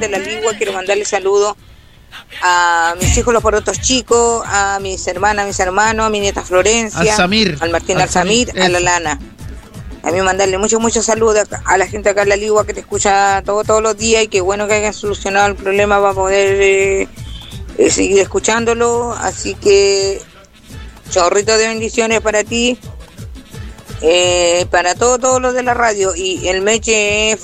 de la Ligua, quiero mandarle saludos a mis hijos los porotos chicos, a mis hermanas, a mis hermanos, a mi nieta Florencia, al Martín Alzamir, a la Lana. A mí mandarle muchos saludos a la gente acá en la Ligua que te escucha todos los días, y que bueno que hayan solucionado el problema para poder seguir escuchándolo. Así que chorrito de bendiciones para ti, para todos los de la radio. Y el Meche